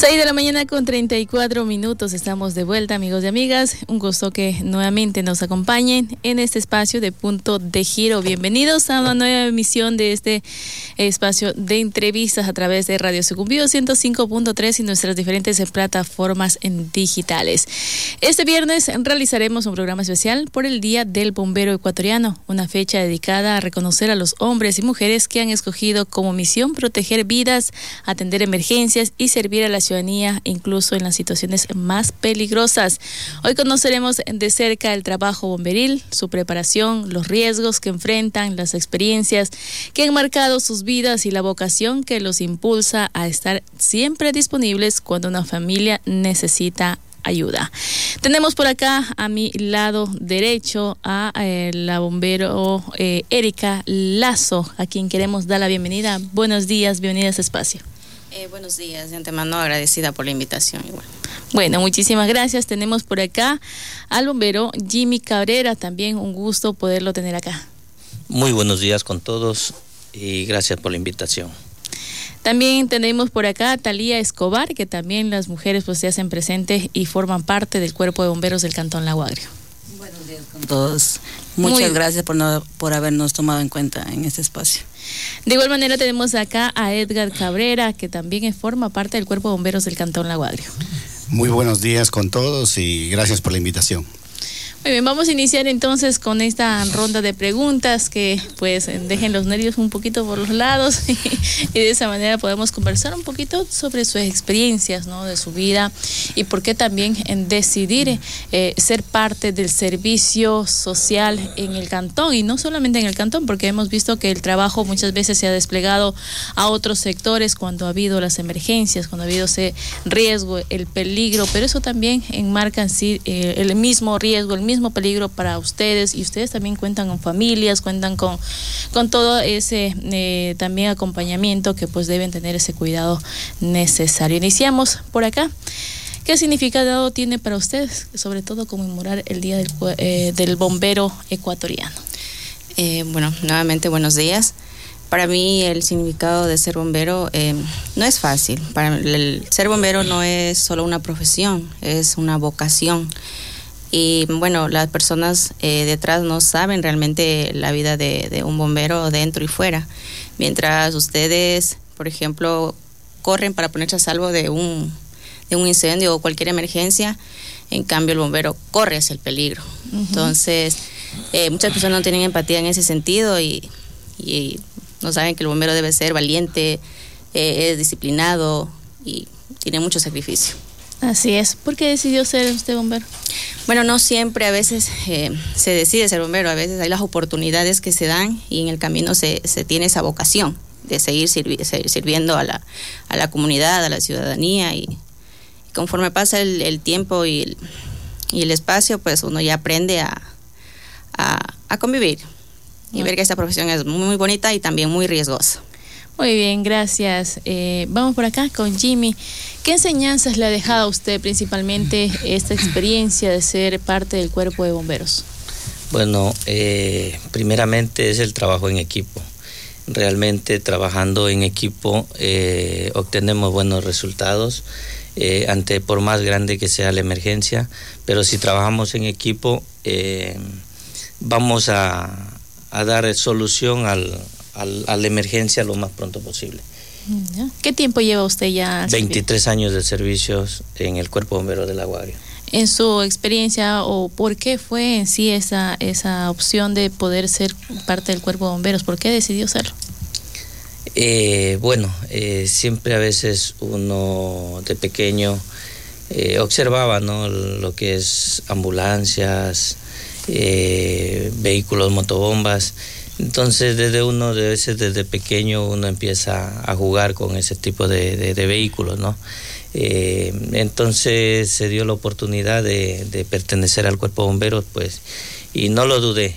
6 de la mañana con 34 minutos. Estamos de vuelta, amigos y amigas. Un gusto que nuevamente nos acompañen en este espacio de Punto de Giro. Bienvenidos a una nueva emisión de este espacio de entrevistas a través de Radio Sucumbío 105.3 y nuestras diferentes plataformas digitales. Este viernes realizaremos un programa especial por el Día del Bombero Ecuatoriano, una fecha dedicada a reconocer a los hombres y mujeres que han escogido como misión proteger vidas, atender emergencias y servir a la ciudadanía, incluso en las situaciones más peligrosas. Hoy conoceremos de cerca el trabajo bomberil, su preparación, los riesgos que enfrentan, las experiencias que han marcado sus vidas y la vocación que los impulsa a estar siempre disponibles cuando una familia necesita ayuda. Tenemos por acá a mi lado derecho a la bombero Erika Lazo, a quien queremos dar la bienvenida. Buenos días, bienvenida a este espacio. Buenos días, de antemano agradecida por la invitación. Igual. Bueno, muchísimas gracias. Tenemos por acá al bombero Jimmy Cabrera, también un gusto poderlo tener acá. Muy buenos días con todos y gracias por la invitación. También tenemos por acá a Talía Escobar, que también las mujeres pues se hacen presentes y forman parte del Cuerpo de Bomberos del Cantón Lago Agrio. Buenos días con todos. Muchas gracias por habernos tomado en cuenta en este espacio. De igual manera tenemos acá a Edgar Cabrera, que también forma parte del Cuerpo de Bomberos del Cantón Lago Agrio. Muy buenos días con todos y gracias por la invitación. Muy bien, vamos a iniciar entonces con esta ronda de preguntas que pues dejen los nervios un poquito por los lados y de esa manera podemos conversar un poquito sobre sus experiencias, ¿no?, de su vida y por qué también decidir ser parte del servicio social en el cantón, y no solamente en el cantón, porque hemos visto que el trabajo muchas veces se ha desplegado a otros sectores cuando ha habido las emergencias, cuando ha habido ese riesgo, el peligro, pero eso también enmarca en sí el mismo riesgo, el mismo peligro para ustedes, y ustedes también cuentan con familias, cuentan con todo ese también acompañamiento que pues deben tener ese cuidado necesario. Iniciamos por acá. ¿Qué significado tiene para ustedes, sobre todo conmemorar el Día del Bombero Ecuatoriano? Bueno, nuevamente buenos días. Para mí el significado de ser bombero no es fácil. El ser bombero no es solo una profesión, es una vocación. Y bueno, las personas detrás no saben realmente la vida de un bombero dentro y fuera. Mientras ustedes, por ejemplo, corren para ponerse a salvo de un incendio o cualquier emergencia, en cambio el bombero corre hacia el peligro. Uh-huh. Entonces, muchas personas no tienen empatía en ese sentido y no saben que el bombero debe ser valiente, es disciplinado y tiene mucho sacrificio. Así es. ¿Por qué decidió ser usted bombero? Bueno, no siempre a veces se decide ser bombero, a veces hay las oportunidades que se dan y en el camino se tiene esa vocación de seguir sirviendo a la comunidad, a la ciudadanía, y conforme pasa el tiempo y el espacio, pues uno ya aprende a convivir y ver que esta profesión es muy bonita y también muy riesgosa. Muy bien, gracias. Vamos por acá con Jimmy. ¿Qué enseñanzas le ha dejado a usted principalmente esta experiencia de ser parte del Cuerpo de Bomberos? Bueno, primeramente es el trabajo en equipo. Realmente trabajando en equipo obtenemos buenos resultados por más grande que sea la emergencia, pero si trabajamos en equipo vamos a dar solución a la emergencia lo más pronto posible. ¿Qué tiempo lleva usted ya? 23 años de servicios en el Cuerpo Bombero del Lago Agrio. En su experiencia, o por qué fue en sí esa opción de poder ser parte del Cuerpo de Bomberos, ¿por qué decidió serlo? Siempre a veces uno de pequeño observaba, ¿no?, lo que es ambulancias, vehículos, motobombas. Entonces desde pequeño uno empieza a jugar con ese tipo de vehículos, ¿no? Entonces se dio la oportunidad de pertenecer al Cuerpo de Bomberos, pues, y no lo dudé.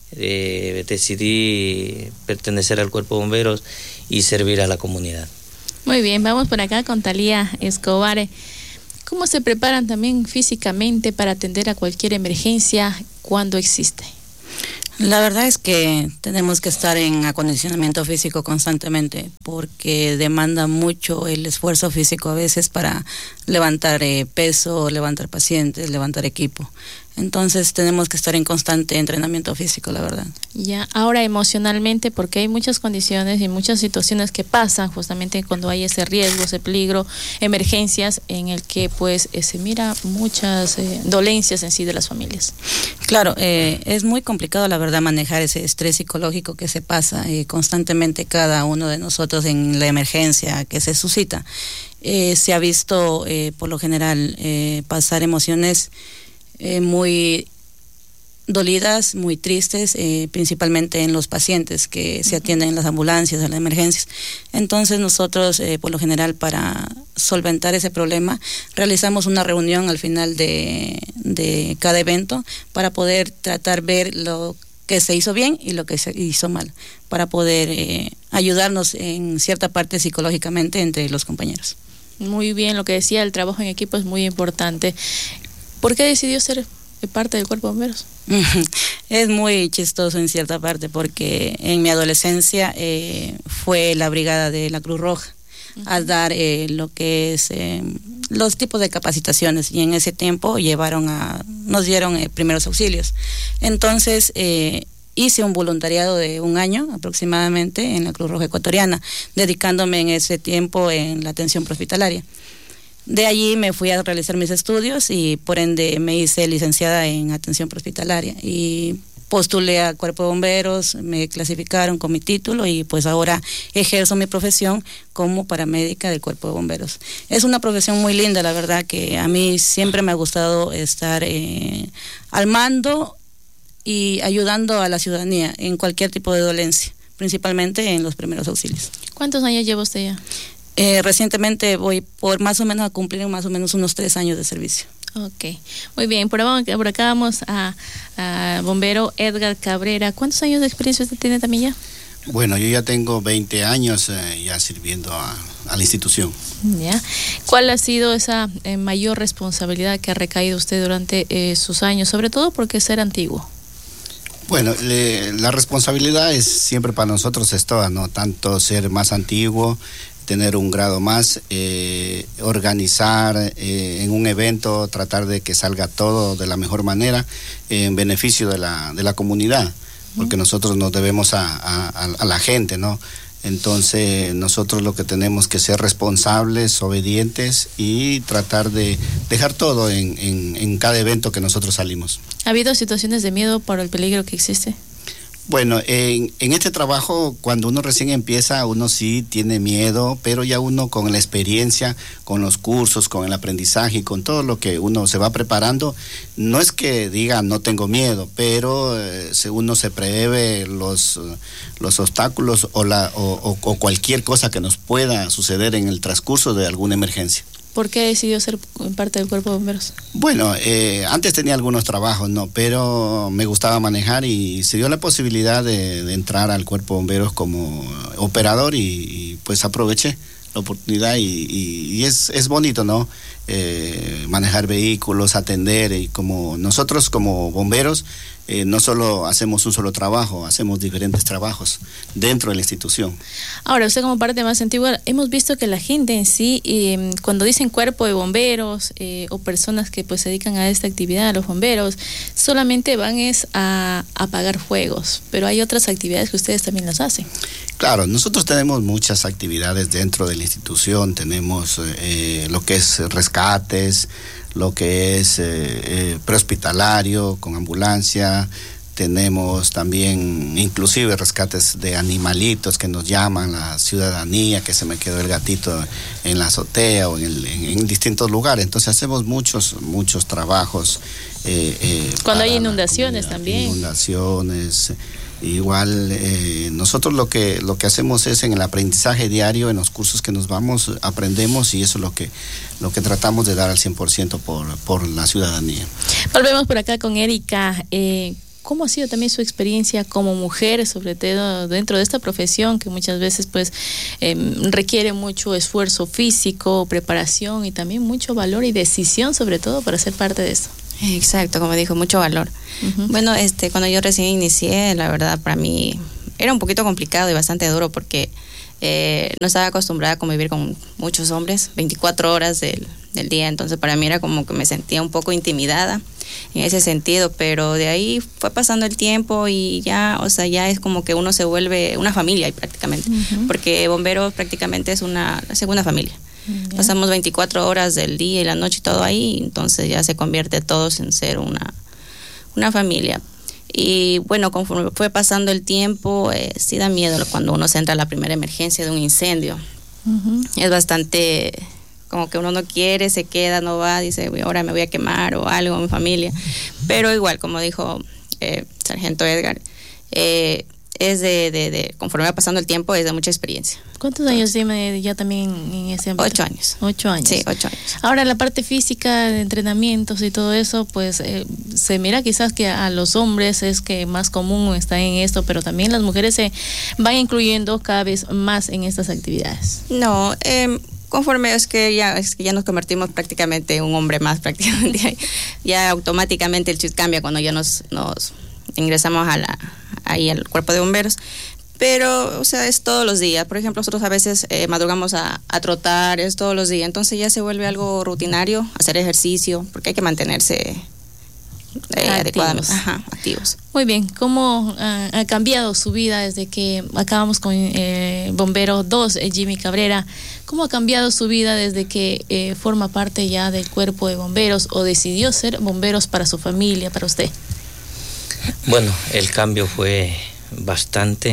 Decidí pertenecer al Cuerpo de Bomberos y servir a la comunidad. Muy bien, vamos por acá con Talía Escobar. ¿Cómo se preparan también físicamente para atender a cualquier emergencia cuando existe? La verdad es que tenemos que estar en acondicionamiento físico constantemente porque demanda mucho el esfuerzo físico a veces para levantar peso, levantar pacientes, levantar equipo. Entonces tenemos que estar en constante entrenamiento físico, la verdad. Ya, ahora emocionalmente, porque hay muchas condiciones y muchas situaciones que pasan justamente cuando hay ese riesgo, ese peligro, emergencias en el que pues se mira muchas dolencias en sí de las familias. Claro, es muy complicado la verdad manejar ese estrés psicológico que se pasa constantemente cada uno de nosotros en la emergencia que se suscita. Se ha visto por lo general pasar emociones muy dolidas, muy tristes, principalmente en los pacientes que se atienden en las ambulancias, en las emergencias. Entonces nosotros, por lo general, para solventar ese problema, realizamos una reunión al final de cada evento para poder tratar ver lo que se hizo bien y lo que se hizo mal, para poder ayudarnos en cierta parte psicológicamente entre los compañeros. Muy bien, lo que decía, el trabajo en equipo es muy importante. ¿Por qué decidió ser parte del Cuerpo de Bomberos? Es muy chistoso en cierta parte porque en mi adolescencia fue la brigada de la Cruz Roja a dar lo que es los tipos de capacitaciones, y en ese tiempo nos dieron primeros auxilios. Entonces hice un voluntariado de 1 año aproximadamente en la Cruz Roja Ecuatoriana, dedicándome en ese tiempo en la atención prehospitalaria. De allí me fui a realizar mis estudios y por ende me hice licenciada en atención prehospitalaria y postulé al Cuerpo de Bomberos, me clasificaron con mi título y pues ahora ejerzo mi profesión como paramédica del Cuerpo de Bomberos. Es una profesión muy linda, la verdad, que a mí siempre me ha gustado estar al mando y ayudando a la ciudadanía en cualquier tipo de dolencia, principalmente en los primeros auxilios. ¿Cuántos años lleva usted ya? Recientemente voy por más o menos a cumplir más o menos unos 3 años de servicio. Ok, muy bien. Por acá vamos a bombero Edgar Cabrera. ¿Cuántos años de experiencia usted tiene también ya? Bueno, yo ya tengo 20 años ya sirviendo a la institución. Ya. ¿Cuál ha sido esa mayor responsabilidad que ha recaído usted durante sus años, sobre todo porque ser antiguo? Bueno, la responsabilidad es siempre para nosotros es toda, ¿no? Tanto ser más antiguo, tener un grado más, organizar en un evento, tratar de que salga todo de la mejor manera en beneficio de la comunidad, porque nosotros nos debemos a la gente, ¿no? Entonces nosotros lo que tenemos que ser responsables, obedientes y tratar de dejar todo en cada evento que nosotros salimos. ¿Ha habido situaciones de miedo por el peligro que existe? Bueno, en este trabajo, cuando uno recién empieza, uno sí tiene miedo, pero ya uno con la experiencia, con los cursos, con el aprendizaje y con todo lo que uno se va preparando, no es que diga no tengo miedo, pero uno se prevé los obstáculos o cualquier cosa que nos pueda suceder en el transcurso de alguna emergencia. ¿Por qué decidió ser parte del Cuerpo de Bomberos? Bueno, antes tenía algunos trabajos, ¿no? Pero me gustaba manejar y se dio la posibilidad de entrar al Cuerpo de Bomberos como operador y pues aproveché la oportunidad y es bonito, ¿no? Manejar vehículos, atender, y como nosotros como bomberos no solo hacemos un solo trabajo, hacemos diferentes trabajos dentro de la institución. Ahora, usted como parte más antigua, hemos visto que la gente en sí, cuando dicen cuerpo de bomberos o personas que pues se dedican a esta actividad, a los bomberos, solamente van a apagar fuegos, pero hay otras actividades que ustedes también las hacen. Claro, nosotros tenemos muchas actividades dentro de la institución, tenemos lo que es rescates, lo que es prehospitalario con ambulancia, tenemos también inclusive rescates de animalitos que nos llaman la ciudadanía, que se me quedó el gatito en la azotea o en distintos lugares. Entonces hacemos muchos trabajos. Cuando hay inundaciones también. Inundaciones. Igual nosotros lo que hacemos es en el aprendizaje diario, en los cursos que nos vamos, aprendemos, y eso es lo que tratamos de dar al 100% por la ciudadanía. Volvemos por acá con Erika. ¿Cómo ha sido también su experiencia como mujer, sobre todo dentro de esta profesión que muchas veces pues requiere mucho esfuerzo físico, preparación y también mucho valor y decisión, sobre todo para ser parte de esto? Exacto, como dijo, mucho valor. Bueno, cuando yo recién inicié, la verdad para mí era un poquito complicado y bastante duro porque no estaba acostumbrada a convivir con muchos hombres 24 horas del día, entonces para mí era como que me sentía un poco intimidada en ese sentido, pero de ahí fue pasando el tiempo y ya, o sea, ya es como que uno se vuelve una familia ahí prácticamente, porque bomberos prácticamente es una segunda familia. Pasamos 24 horas del día y la noche y todo ahí, entonces ya se convierte todos en ser una familia. Y bueno, conforme fue pasando el tiempo, sí da miedo cuando uno se entra a la primera emergencia de un incendio. Es bastante como que uno no quiere, se queda, no va, dice, ahora me voy a quemar o algo, mi familia. Pero igual, como dijo Sargento Edgar, es conforme va pasando el tiempo, es de mucha experiencia. ¿Cuántos años tiene ya también en ese ámbito? 8 años. 8 años. Sí, 8 años. Ahora, la parte física de entrenamientos y todo eso, pues se mira quizás que a los hombres es que más común está en esto, pero también las mujeres se van incluyendo cada vez más en estas actividades. No, conforme es que ya nos convertimos prácticamente en un hombre más, prácticamente. Ya automáticamente el chip cambia cuando ya nos ingresamos ahí al cuerpo de bomberos. Pero, o sea, es todos los días. Por ejemplo, nosotros a veces madrugamos a trotar, es todos los días. Entonces ya se vuelve algo rutinario, hacer ejercicio, porque hay que mantenerse adecuadamente. Activos. Muy bien. ¿Cómo ha cambiado su vida desde que acabamos con Bombero 2, Jimmy Cabrera? ¿Cómo ha cambiado su vida desde que forma parte ya del cuerpo de bomberos o decidió ser bomberos para su familia, para usted? Bueno, el cambio fue bastante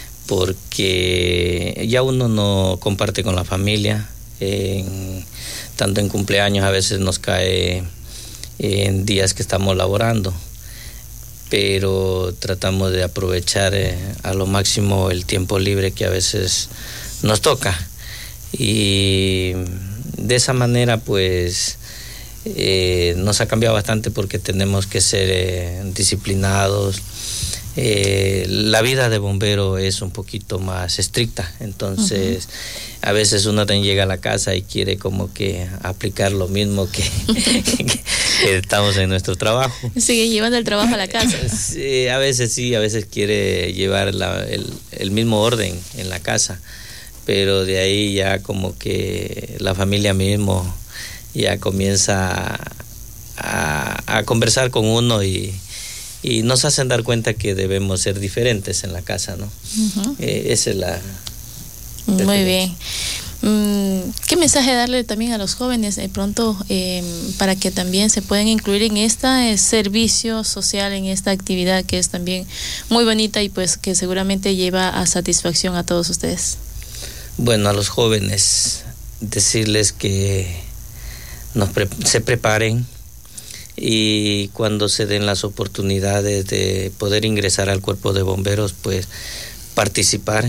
porque ya uno no comparte con la familia, tanto en cumpleaños a veces nos cae en días que estamos laborando, pero tratamos de aprovechar a lo máximo el tiempo libre que a veces nos toca, y de esa manera pues nos ha cambiado bastante porque tenemos que ser disciplinados. La vida de bombero es un poquito más estricta, entonces a veces uno también llega a la casa y quiere como que aplicar lo mismo que estamos en nuestro trabajo. Sigue llevando el trabajo a la casa. Sí, a veces quiere llevar el mismo orden en la casa, pero de ahí ya como que la familia mismo ya comienza a conversar con uno y nos hacen dar cuenta que debemos ser diferentes en la casa, ¿no? Esa es la... Muy bien. ¿Qué mensaje darle también a los jóvenes de pronto para que también se puedan incluir en este servicio social, en esta actividad que es también muy bonita y pues que seguramente lleva a satisfacción a todos ustedes? Bueno, a los jóvenes decirles que se preparen, y cuando se den las oportunidades de poder ingresar al cuerpo de bomberos, pues participar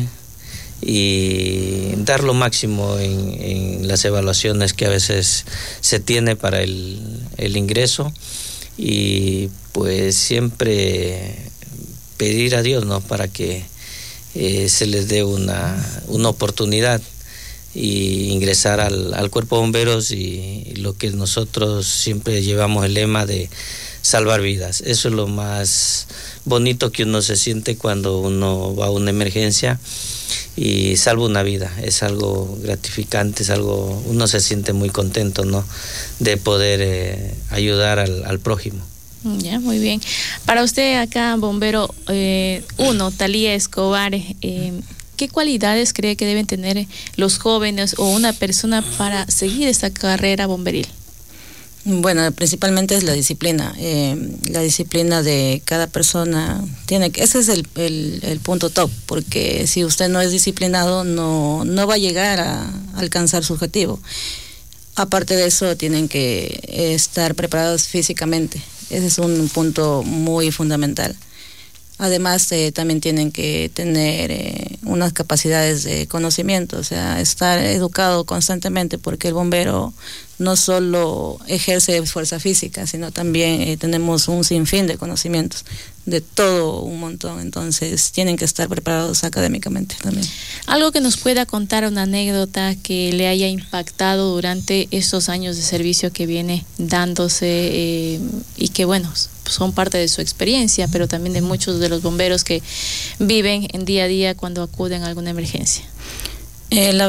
y dar lo máximo en las evaluaciones que a veces se tiene para el ingreso, y pues siempre pedir a Dios, ¿no?, para que se les dé una oportunidad y ingresar al cuerpo de bomberos, y lo que nosotros siempre llevamos el lema de salvar vidas. Eso es lo más bonito que uno se siente cuando uno va a una emergencia y salva una vida. Es algo gratificante, es algo, uno se siente muy contento, ¿no?, de poder ayudar al prójimo. Ya, muy bien. Para usted acá, bombero 1, Talía Escobar, ¿qué cualidades cree que deben tener los jóvenes o una persona para seguir esta carrera bomberil? Bueno, principalmente es la disciplina. La disciplina de cada persona ese es el punto top, porque si usted no es disciplinado no va a llegar a alcanzar su objetivo. Aparte de eso, tienen que estar preparados físicamente. Ese es un punto muy fundamental. Además, también tienen que tener unas capacidades de conocimiento, o sea, estar educado constantemente, porque el bombero no solo ejerce fuerza física, sino también tenemos un sinfín de conocimientos. de todo un montón, entonces tienen que estar preparados académicamente también. Algo que nos pueda contar, una anécdota que le haya impactado durante estos años de servicio que viene dándose y que bueno, son parte de su experiencia, pero también de muchos de los bomberos que viven en día a día cuando acuden a alguna emergencia. La